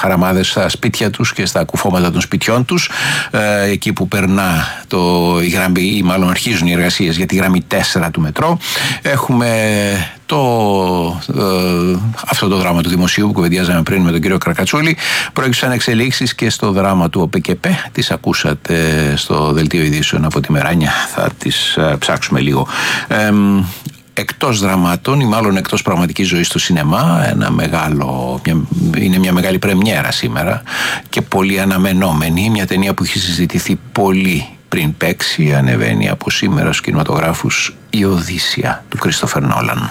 χαραμάδες στα σπίτια τους και στα κουφώματα των σπιτιών τους, εκεί που περνά η γραμμή, ή μάλλον αρχίζουν οι εργασίες για τη γραμμή 4 του μετρό. Έχουμε αυτό το δράμα του δημοσίου που κουβεντιάζαμε πριν με τον κύριο Καρακατσούλη. Προέκυψαν εξελίξεις και στο δράμα του ΟΠΕΚΕΠΕ. Τις ακούσατε στο δελτίο ειδήσεων από τη Μεράνια. Θα τις ψάξουμε λίγο. Εκτός δραμάτων ή μάλλον εκτός πραγματικής ζωής στο σινεμά, είναι μια μεγάλη πρεμιέρα σήμερα και πολύ αναμενόμενη. Μια ταινία που έχει συζητηθεί πολύ πριν παίξει, ανεβαίνει από σήμερα στους κινηματογράφους, η Οδύσσεια του Κρίστοφερ Νόλαν.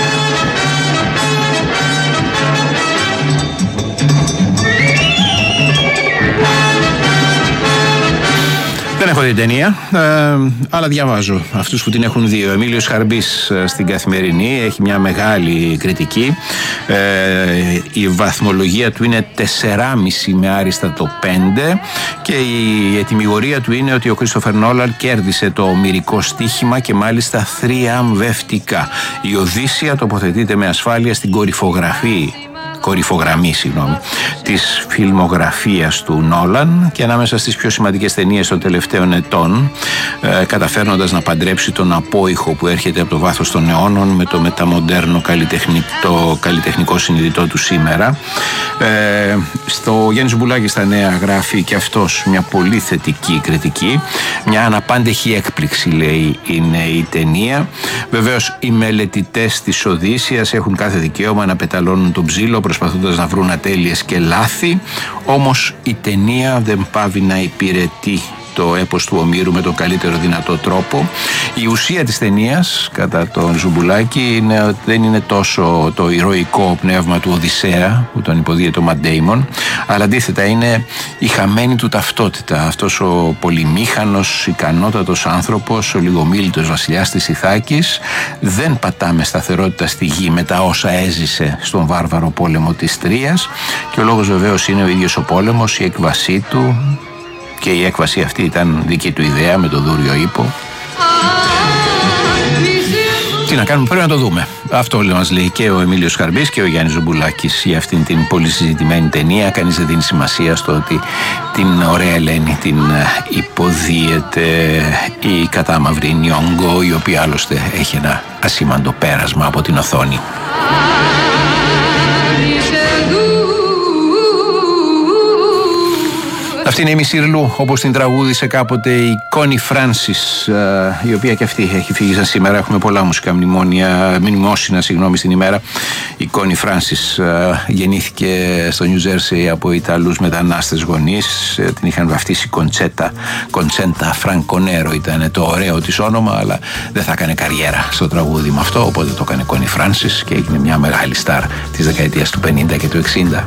Δεν έχω δει την ταινία, αλλά διαβάζω αυτούς που την έχουν δει. Ο Εμίλιος Χαρμπής στην Καθημερινή έχει μια μεγάλη κριτική. Η βαθμολογία του είναι 4,5 με άριστα το 5 και η ετυμηγορία του είναι ότι ο Κρίστοφερ Νόλαν κέρδισε το ομηρικό στοίχημα και μάλιστα θριαμβευτικά. Η Οδύσσεια τοποθετείται με ασφάλεια στην κορυφογραμμή της φιλμογραφίας του Νόλαν και ανάμεσα στις πιο σημαντικές ταινίες των τελευταίων ετών, καταφέρνοντας να παντρέψει τον απόϊχο που έρχεται από το βάθος των αιώνων με το μεταμοντέρνο καλλιτεχνικό συνειδητό του σήμερα. Στο Γιάννη Ζουμπουλάκη στα Νέα γράφει και αυτός μια πολύ θετική κριτική. Μια αναπάντεχη έκπληξη, λέει, είναι η ταινία. Βεβαίως οι μελετητές της Οδύσσειας έχουν κάθε δικαίωμα να πεταλώνουν τον ψήλο προσπαθώντας να βρουν ατέλειες και λάθη, όμως η ταινία δεν πάβει να υπηρετεί το έπος του Ομήρου με τον καλύτερο δυνατό τρόπο. Η ουσία της ταινίας, κατά τον Ζουμπουλάκη, είναι ότι δεν είναι τόσο το ηρωικό πνεύμα του Οδυσσέα που τον υποδίεται ο Ματ Ντέιμον, αλλά αντίθετα είναι η χαμένη του ταυτότητα. Αυτός ο πολυμήχανος, ικανότατος άνθρωπος, ο λιγομίλητος βασιλιάς της Ιθάκης, δεν πατά με σταθερότητα στη γη με τα όσα έζησε στον βάρβαρο πόλεμο της Τρίας, και ο λόγος βεβαίως είναι ο ίδιος ο πόλεμος, η έκβασή του. Και η έκβαση αυτή ήταν δική του ιδέα με το δούριο ύπο. Τι να κάνουμε, πρέπει να το δούμε. Αυτό μας λέει και ο Εμίλιος Χαρμπής και ο Γιάννης Ζουμπουλάκης για αυτήν την πολύ συζητημένη ταινία. Κανείς δεν δίνει σημασία στο ότι την ωραία Ελένη την υποδίεται η κατάμαυρη Νιόγκο, η οποία άλλωστε έχει ένα ασήμαντο πέρασμα από την οθόνη. Αυτή είναι η Μισιρλού, όπως την τραγούδισε κάποτε η Κόνι Φράνσις, η οποία και αυτή έχει φύγει σαν σήμερα. Έχουμε πολλά μουσικά μνημόσυνα στην ημέρα. Η Κόνι Φράνσις γεννήθηκε στο Νιου Τζέρσι από Ιταλούς μετανάστες γονείς. Την είχαν βαφτίσει Κοντσέντα Φρανκονέρο, ήταν το ωραίο της όνομα, αλλά δεν θα έκανε καριέρα στο τραγούδι με αυτό, οπότε το έκανε Κόνι Φράνσις και έγινε μια μεγάλη στάρ της δεκαετίας του 50 και του 60.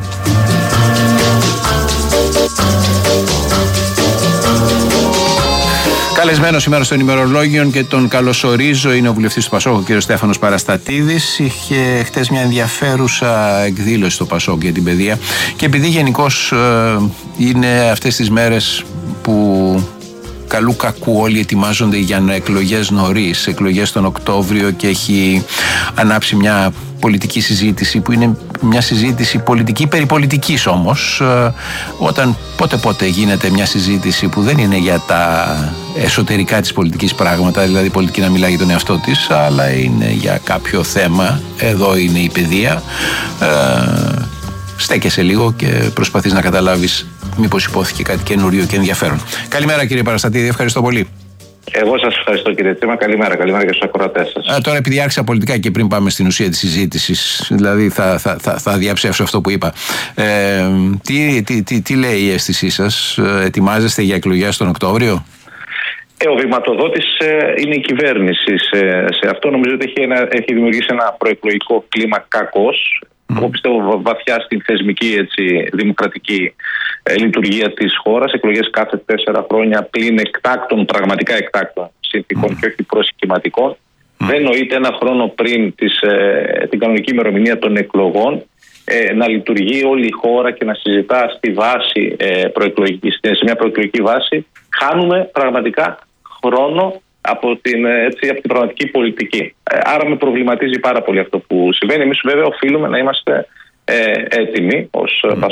Καλεσμένος σήμερα στο ημερολόγιο και τον καλωσορίζω είναι ο βουλευτής του ΠΑΣΟΚ, ο κ. Στέφανος Παραστατίδης. Είχε χτες μια ενδιαφέρουσα εκδήλωση στο ΠΑΣΟΚ για την παιδεία και επειδή γενικώς είναι αυτές τις μέρες που καλού κακού όλοι ετοιμάζονται για εκλογές νωρίς, εκλογές τον Οκτώβριο, και έχει ανάψει μια πολιτική συζήτηση που είναι μια συζήτηση πολιτική περί πολιτικής όμως, όταν πότε γίνεται μια συζήτηση που δεν είναι για τα εσωτερικά της πολιτικής πράγματα, δηλαδή η πολιτική να μιλάει για τον εαυτό της, αλλά είναι για κάποιο θέμα. Εδώ είναι η παιδεία. Στέκεσαι λίγο και προσπαθείς να καταλάβεις μήπως υπόθηκε κάτι καινούριο και ενδιαφέρον. Καλημέρα κύριε Παραστατίδη, ευχαριστώ πολύ. Εγώ σας ευχαριστώ κύριε Τσίμα, καλημέρα και στους ακροατές σας. Τώρα επειδή άρχισα πολιτικά και πριν πάμε στην ουσία της συζήτησης, δηλαδή θα διαψεύσω αυτό που είπα. Τι λέει η αίσθησή σας, ετοιμάζεστε για εκλογές τον Οκτώβριο? Ο βηματοδότης είναι η κυβέρνηση σε αυτό. Νομίζω ότι έχει δημιουργήσει ένα προεκλογικό κλίμα κακός. Εγώ πιστεύω βαθιά στην θεσμική δημοκρατική λειτουργία της χώρας. Εκλογές κάθε 4 χρόνια πλην εκτάκτων, πραγματικά εκτάκτων συνθήκων και όχι προσχηματικών. Δεν νοείται ένα χρόνο πριν την κανονική ημερομηνία των εκλογών να λειτουργεί όλη η χώρα και να συζητά σε μια προεκλογική βάση. Χάνουμε πραγματικά χρόνο από την πραγματική πολιτική. Άρα με προβληματίζει πάρα πολύ αυτό που συμβαίνει. Εμείς βέβαια οφείλουμε να είμαστε έτοιμοι ως